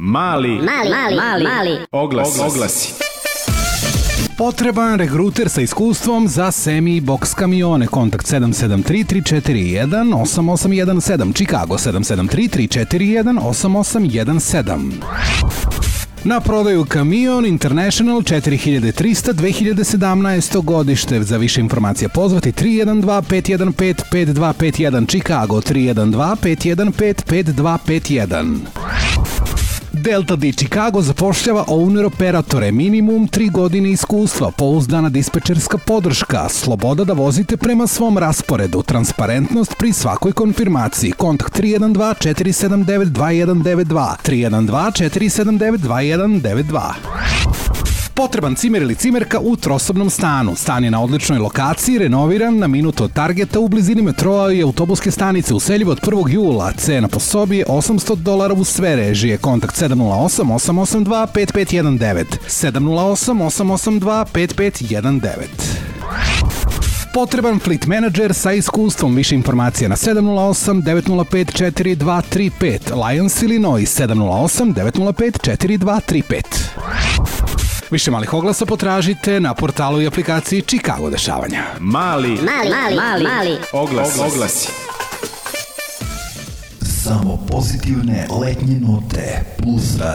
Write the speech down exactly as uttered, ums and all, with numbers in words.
Mali, mali, mali, mali, mali. Oglasi. Oglasi. Potreban regruter sa iskustvom za semi box kamione. Kontakt sedam sedam tri, tri četiri jedan, osam osam jedan sedam. Chicago sedam sedam tri, tri četiri jedan, osam osam jedan sedam. Na prodaju kamion International četiri hiljade trista dve hiljade sedamnaesto godište. Za više informacija pozvati tri jedan dva, pet jedan pet, pet dva pet jedan. Chicago tri jedan dva, pet jedan pet, pet dva pet jedan. Delta di Chicago zapošljava owner operatore, minimum tri godine iskustva, pouzdana dispečerska podrška, sloboda da vozite prema svom rasporedu, transparentnost pri svakoj konfirmaciji. Kontakt tri jedan dva, četiri sedam devet, dva jedan devet dva, tri jedan dva, četiri sedam devet, dva jedan devet dva. Potreban cimer ili cimerka u trosobnom stanu. Stan je na odličnoj lokaciji, renoviran na minut od Targeta u blizini metroa i autobuske stanice. Useljiv od prvog jula. Cena po sobi je osamsto dolara uz sve režije. Kontakt sedam nula osam, osam osam dva, pet pet jedan devet. sedam nula osam, osam osam dva, pet pet jedan devet. Potreban fleet manager sa iskustvom. Više informacija na sedam nula osam, devet nula pet, četiri dva tri pet. Lyons, Illinois sedam nula osam, devet nula pet, četiri dva tri pet. Više malih oglasa potražite na portalu i aplikaciji Chicago dešavanja. Mali, mali, mali, mali, mali. Oglasi. Oglasi. Samo pozitivne letnje note plus